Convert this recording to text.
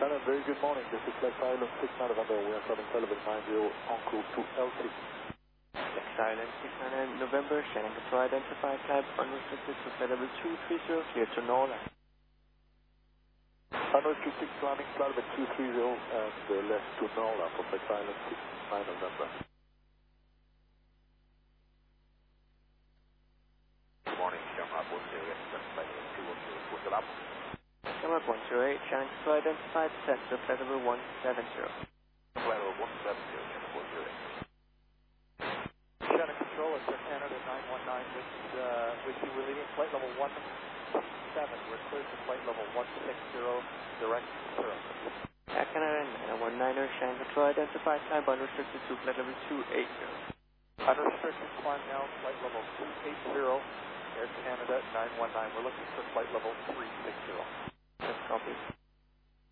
Shannon, very good morning. This is Flex Island 6 November. We are calling Sullivan 90 en route to LT. Flex Island 6 November. Shannon control identified type unrestricted to flight level 230, clear to NOLA. Unrestricted climbing flight level 230 and left to NOLA for Flex Island 6 November. Good morning, Shamrock 108, flight level 210, what's it up? Shamrock 108, Shannon control identified, set to flight level 170. Flight level 170, Shamrock 108. Shannon Control, it's Canada 919 with you. We're leaving flight level 167. We're cleared to flight level 160, direct zero. Canada 919er, Shannon control identified type unrestricted to flight level 280. Unrestricted climb now, flight level 280, Air Canada 919. We're looking for flight level 360. Copy.